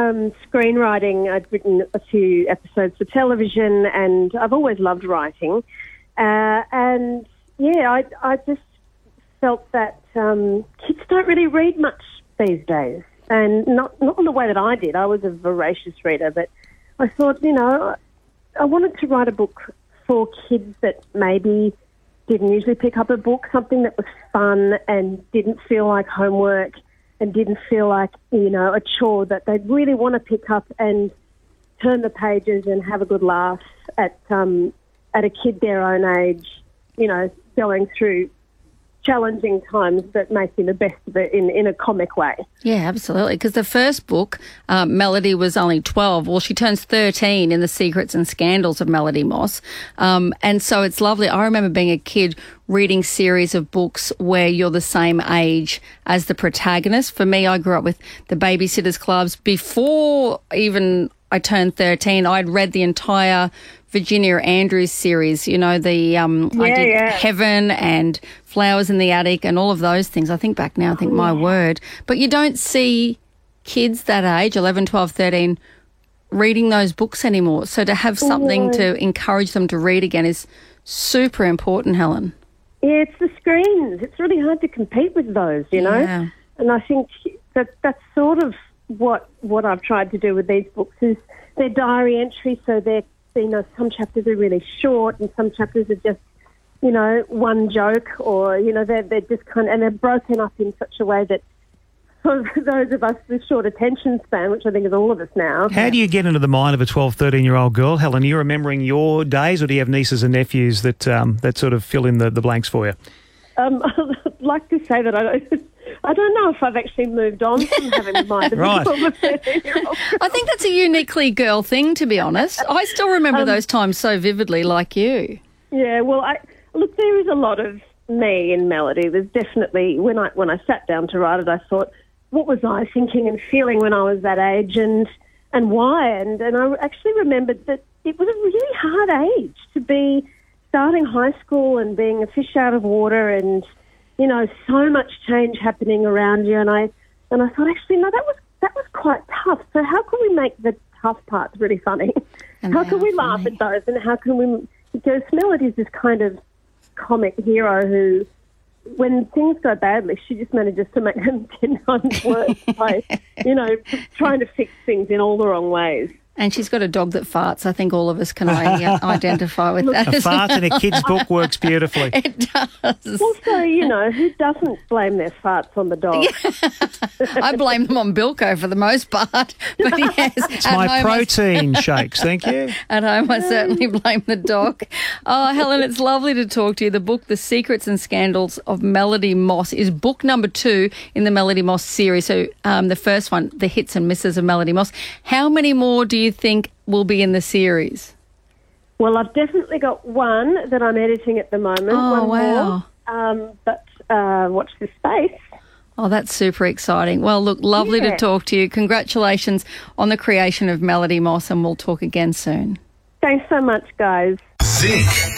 screenwriting. I'd written a few episodes for television, and I've always loved writing. I just felt that kids don't really read much these days, and not in the way that I did. I was a voracious reader, but I thought, I wanted to write a book for kids that maybe didn't usually pick up a book, something that was fun and didn't feel like homework and didn't feel like, a chore, that they'd really want to pick up and turn the pages and have a good laugh at a kid their own age, going through challenging times but making the best of it in a comic way. Yeah, absolutely. Because the first book, Melody was only 12. Well, she turns 13 in The Secrets and Scandals of Melody Moss. And so it's lovely. I remember being a kid reading series of books where you're the same age as the protagonist. For me, I grew up with the Babysitters Clubs. Before even I turned 13, I'd read the entire Virginia Andrews series, I did Heaven and Flowers in the Attic and all of those things. I think back now, my word. But you don't see kids that age, 11, 12, 13, reading those books anymore. So to have something to encourage them to read again is super important, Helen. Yeah, it's the screens. It's really hard to compete with those, Yeah. And I think that's sort of what I've tried to do with these books is they're diary entries, so they're some chapters are really short and some chapters are just, one joke or, they're just and they're broken up in such a way that for those of us with short attention span, which I think is all of us now. How do you get into the mind of a 12, 13-year-old girl, Helen? Are you remembering your days or do you have nieces and nephews that sort of fill in the blanks for you? I'd like to say that I don't know if I've actually moved on from having the mind of a 12 or 13-year-old. I think that's a uniquely girl thing, to be honest. I still remember those times so vividly like you. Yeah, well, look, there is a lot of me in Melody. There's definitely, when I sat down to write it, I thought, what was I thinking and feeling when I was that age and why? And I actually remembered that it was a really hard age to be starting high school and being a fish out of water and, so much change happening around you. And I thought, actually, no, that was quite tough. So how can we make the tough parts really funny? And how can we laugh at those? And how can we... Because Melody's this kind of comic hero who, when things go badly, she just manages to make them 10 times worse by, trying to fix things in all the wrong ways. And she's got a dog that farts. I think all of us can identify with that. A fart in a kid's book works beautifully. It does. Also, who doesn't blame their farts on the dog? Yeah. I blame them on Bilko for the most part. But yes, it's my protein shakes, thank you. At home, I certainly blame the dog. Oh, Helen, it's lovely to talk to you. The book, The Secrets and Scandals of Melody Moss, is book number 2 in the Melody Moss series. So the first one, The Hits and Misses of Melody Moss. How many more do you think will be in the series? Well, I've definitely got one that I'm editing at the moment. Oh, wow. More, but watch this space. Oh, that's super exciting. Well, look, lovely to talk to you. Congratulations on the creation of Melody Moss, and we'll talk again soon. Thanks so much, guys. Zinc.